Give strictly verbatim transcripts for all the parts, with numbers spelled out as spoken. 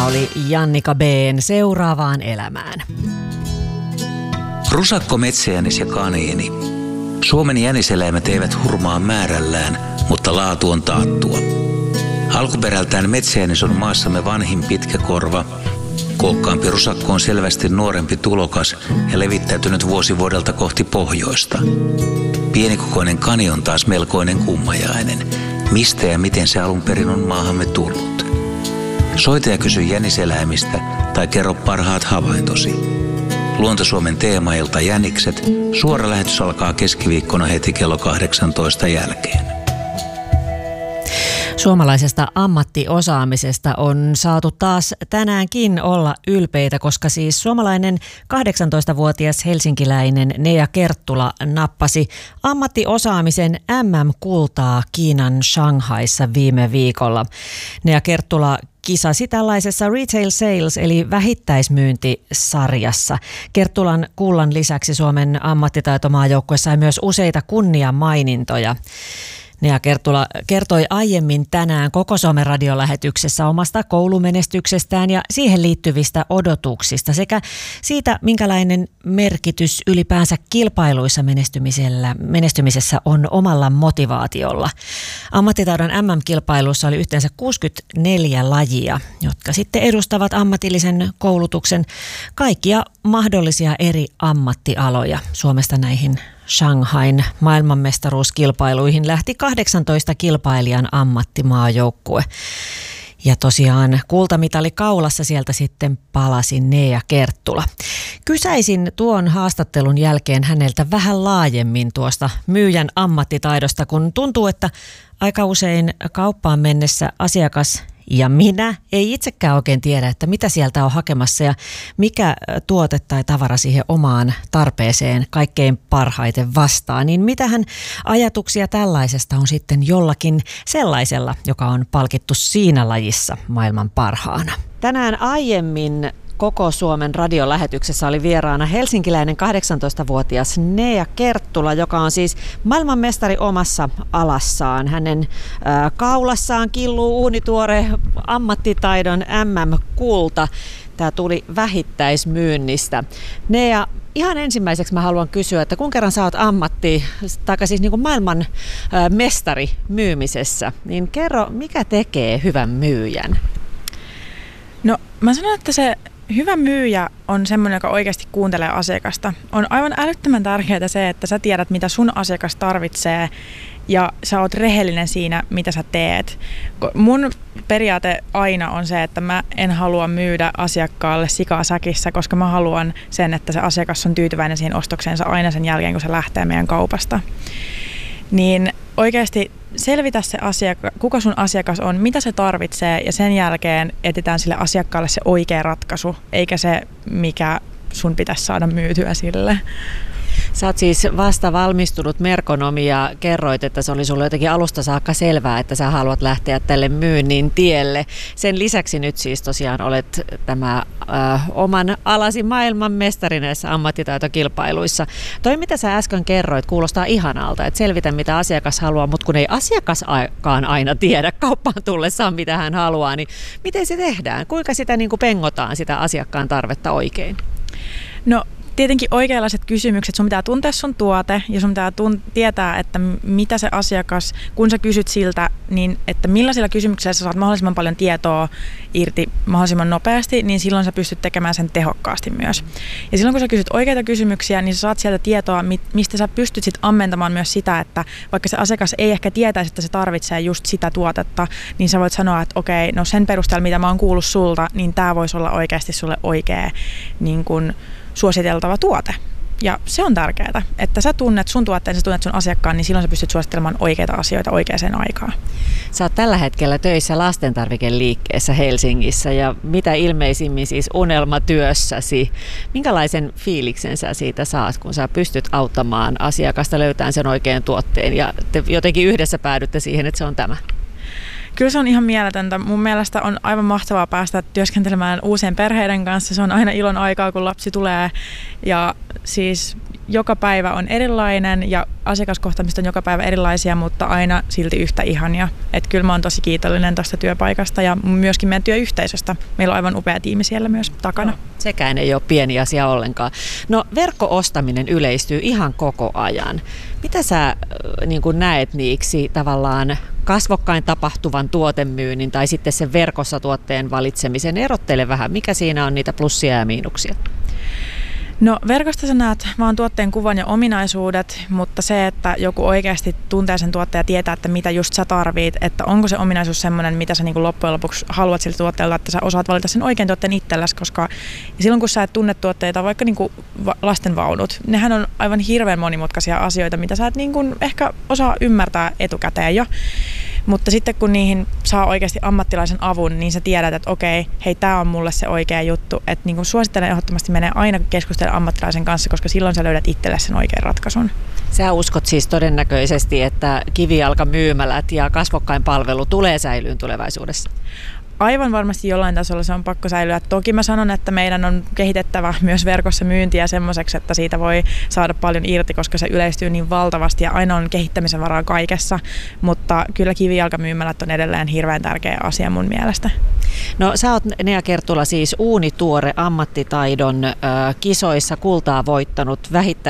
Tämä oli Jannika B:n Seuraavaan elämään. Rusakko, metsäjänis ja kaniini. Suomen jäniseläimet eivät hurmaa määrällään, mutta laatu on taattua. Alkuperältään metsäjänis on maassamme vanhin pitkäkorva. Kookkaampi rusakko on selvästi nuorempi tulokas ja levittäytynyt vuosi vuodelta kohti pohjoista. Pienikokoinen kani on taas melkoinen kummajainen. Mistä ja miten se alun perin on maahamme tullut? Soita ja kysy jäniseläimistä tai kerro parhaat havaintosi. Luontosuomen teemailta Jänikset. Suora lähetys alkaa keskiviikkona heti kello kahdeksantoista jälkeen. Suomalaisesta ammattiosaamisesta on saatu taas tänäänkin olla ylpeitä, koska siis suomalainen kahdeksantoistavuotias helsinkiläinen Nea Kerttula nappasi ammattiosaamisen äm äm-kultaa Kiinan Shanghaissa viime viikolla. Nea Kerttula kisasi tällaisessa Retail Sales eli vähittäismyyntisarjassa. Kerttulan kullan lisäksi Suomen ammattitaitomaajoukkue sai myös useita kunniamainintoja. Nea Kerttula kertoi aiemmin tänään Koko Suomen radiolähetyksessä omasta koulumenestyksestään ja siihen liittyvistä odotuksista sekä siitä, minkälainen merkitys ylipäänsä kilpailuissa menestymisellä, menestymisessä on omalla motivaatiolla. Ammattitaidon äm äm-kilpailussa oli yhteensä kuusikymmentäneljä lajia, jotka sitten edustavat ammatillisen koulutuksen kaikkia mahdollisia eri ammattialoja. Suomesta näihin Shanghain maailmanmestaruuskilpailuihin lähti kahdeksantoista kilpailijan ammattimaajoukkue. Ja tosiaan kultamitali kaulassa sieltä sitten palasi Nea Kerttula. Kysäisin tuon haastattelun jälkeen häneltä vähän laajemmin tuosta myyjän ammattitaidosta, kun tuntuu, että aika usein kauppaan mennessä asiakas ja minä ei itsekään oikein tiedä, että mitä sieltä on hakemassa ja mikä tuote tai tavara siihen omaan tarpeeseen kaikkein parhaiten vastaa. Niin mitähän ajatuksia tällaisesta on sitten jollakin sellaisella, joka on palkittu siinä lajissa maailman parhaana? Tänään aiemmin Koko Suomen radiolähetyksessä oli vieraana helsinkiläinen kahdeksantoistavuotias Nea Kerttula, joka on siis maailmanmestari omassa alassaan. Hänen äh, kaulassaan killuu uunituore ammattitaidon äm äm-kulta. Tämä tuli vähittäismyynnistä. Nea, ihan ensimmäiseksi mä haluan kysyä, että kun kerran sä oot ammatti, tai siis niin kuin maailman äh, mestari myymisessä, niin kerro, mikä tekee hyvän myyjän? No mä sanon, että se hyvä myyjä on semmoinen, joka oikeasti kuuntelee asiakasta. On aivan älyttömän tärkeää se, että sä tiedät, mitä sun asiakas tarvitsee ja sä oot rehellinen siinä, mitä sä teet. Mun periaate aina on se, että mä en halua myydä asiakkaalle sikaa säkissä, koska mä haluan sen, että se asiakas on tyytyväinen siihen ostokseensa aina sen jälkeen, kun se lähtee meidän kaupasta. Niin oikeasti selvitä se asiakka, kuka sun asiakas on, mitä se tarvitsee ja sen jälkeen etsitään sille asiakkaalle se oikea ratkaisu, eikä se mikä sun pitäisi saada myytyä sille. Sä oot siis vasta valmistunut merkonomi ja kerroit, että se oli sulle jotenkin alusta saakka selvää, että sä haluat lähteä tälle myynnin tielle. Sen lisäksi nyt siis tosiaan olet tämä äh, oman alasi maailmanmestari näissä ammattitaitokilpailuissa. Toi mitä sä äsken kerroit kuulostaa ihanalta, että selvitä mitä asiakas haluaa, mutta kun ei asiakaskaan aina tiedä kauppaan tullessaan mitä hän haluaa, niin miten se tehdään? Kuinka sitä niin kuin pengotaan sitä asiakkaan tarvetta oikein? No tietenkin oikeanlaiset kysymykset, sun pitää tuntea sun tuote ja sun pitää tunt- tietää, että mitä se asiakas, kun sä kysyt siltä, niin että millaisilla kysymyksillä sä saat mahdollisimman paljon tietoa irti mahdollisimman nopeasti, niin silloin sä pystyt tekemään sen tehokkaasti myös. Ja silloin kun sä kysyt oikeita kysymyksiä, niin sä saat sieltä tietoa, mistä sä pystyt sit ammentamaan myös sitä, että vaikka se asiakas ei ehkä tietäisi, että se tarvitsee just sitä tuotetta, niin sä voit sanoa, että okei, no sen perusteella mitä mä oon kuullut sulta, niin tää voisi olla oikeasti sulle oikea niin kun suositeltava tuote. Ja se on tärkeää, että sä tunnet sun tuotteen, sä tunnet sun asiakkaan, niin silloin sä pystyt suosittelemaan oikeita asioita oikeaan aikaan. Sä oot tällä hetkellä töissä lastentarvikeliikkeessä Helsingissä ja mitä ilmeisimmin siis unelmatyössäsi. Minkälaisen fiiliksen sä siitä saat, kun sä pystyt auttamaan asiakasta löytämään sen oikean tuotteen ja te jotenkin yhdessä päädytte siihen, että se on tämä? Kyllä se on ihan mieletöntä. Mun mielestä on aivan mahtavaa päästä työskentelemään uusien perheiden kanssa. Se on aina ilon aikaa, kun lapsi tulee. Ja siis joka päivä on erilainen ja asiakaskohtaamista on joka päivä erilaisia, mutta aina silti yhtä ihania. Että kyllä mä oon tosi kiitollinen tuosta työpaikasta ja myöskin meidän työyhteisöstä. Meillä on aivan upea tiimi siellä myös takana. No, sekään ei ole pieni asia ollenkaan. No verkko-ostaminen yleistyy ihan koko ajan. Mitä sä niin kun näet niiksi tavallaan kasvokkain tapahtuvan tuotemyynnin tai sitten sen verkossa tuotteen valitsemisen? Erottele vähän, mikä siinä on niitä plussia ja miinuksia? No verkosta sä näet vaan tuotteen kuvan ja ominaisuudet, mutta se, että joku oikeasti tuntee sen tuotteen ja tietää, että mitä just sä tarvit, että onko se ominaisuus semmoinen, mitä sä niin kuin loppujen lopuksi haluat siltä tuotteelta, että sä osaat valita sen oikein tuotteen itsellesi, koska silloin kun sä et tunne tuotteita, vaikka niin kuin lastenvaunut, nehän on aivan hirveän monimutkaisia asioita, mitä sä et niin kuin ehkä osaa ymmärtää etukäteen jo. Mutta sitten kun niihin saa oikeasti ammattilaisen avun, niin sä tiedät, että okei, hei, tää on mulle se oikea juttu. Että niin kun suosittelen ehdottomasti menee aina keskustella ammattilaisen kanssa, koska silloin sä löydät itsellesi sen oikean ratkaisun. Sä uskot siis todennäköisesti, että kivijalkamyymälät ja kasvokkain palvelu tulee säilyyn tulevaisuudessa? Aivan varmasti jollain tasolla se on pakko säilyä. Toki mä sanon, että meidän on kehitettävä myös verkossa myyntiä semmoiseksi, että siitä voi saada paljon irti, koska se yleistyy niin valtavasti ja aina on kehittämisen varaa kaikessa. Mutta kyllä kivijalkamyymälät on edelleen hirveän tärkeä asia mun mielestä. No sä oot, Nea Kerttula, siis uunituore ammattitaidon äh, kisoissa kultaa voittanut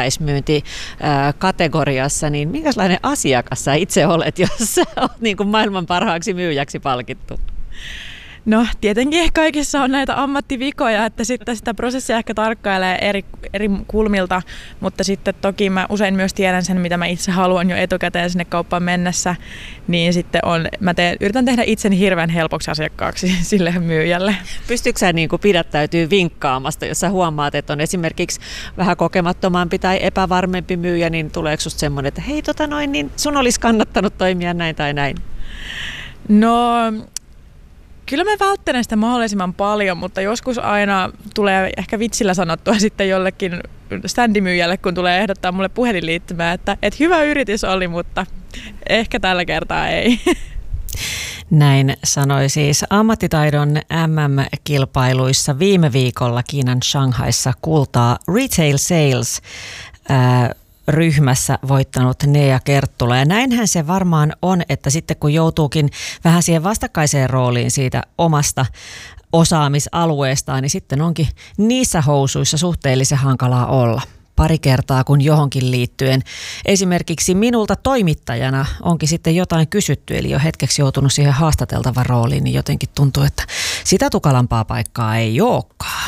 vähittäismyyntikategoriassa, niin minkälainen asiakas sä itse olet, jos sä oot niin kuin maailman parhaaksi myyjäksi palkittu? No tietenkin kaikissa on näitä ammattivikoja, että sitten sitä prosessia ehkä tarkkailee eri, eri kulmilta, mutta sitten toki mä usein myös tiedän sen, mitä mä itse haluan jo etukäteen sinne kauppaan mennessä, niin sitten on, mä teen, yritän tehdä itseni hirveän helpoksi asiakkaaksi sille myyjälle. Pystytkö sä niin kuin pidättäytyy vinkkaamasta, jos sä huomaat, että on esimerkiksi vähän kokemattomampi tai epävarmempi myyjä, niin tuleeko susta semmoinen, että hei tota noin, niin sun olisi kannattanut toimia näin tai näin? No... Kyllä mä välttelen sitä mahdollisimman paljon, mutta joskus aina tulee ehkä vitsillä sanottua sitten jollekin standimyyjälle, kun tulee ehdottaa mulle puhelinliittymää, että, että hyvä yritys oli, mutta ehkä tällä kertaa ei. Näin sanoi siis ammattitaidon M M-kilpailuissa viime viikolla Kiinan Shanghaissa kultaa Retail Sales ää, ryhmässä voittanut Nea Kerttula. Ja näinhän se varmaan on, että sitten kun joutuukin vähän siihen vastakkaiseen rooliin siitä omasta osaamisalueestaan, niin sitten onkin niissä housuissa suhteellisen hankalaa olla. Pari kertaa kun johonkin liittyen. Esimerkiksi minulta toimittajana onkin sitten jotain kysytty, eli jo hetkeksi joutunut siihen haastateltavan rooliin, niin jotenkin tuntuu, että sitä tukalampaa paikkaa ei olekaan.